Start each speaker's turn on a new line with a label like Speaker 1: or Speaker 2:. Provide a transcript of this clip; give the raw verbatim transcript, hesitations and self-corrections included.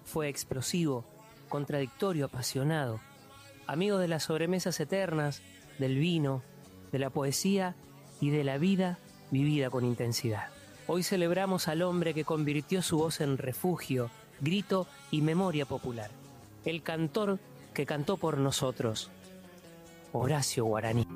Speaker 1: Fue explosivo, contradictorio, apasionado, amigo de las sobremesas eternas, del vino, de la poesía y de la vida vivida con intensidad. Hoy celebramos al hombre que convirtió su voz en refugio, grito y memoria popular. El cantor que cantó por nosotros, Horacio Guaraní.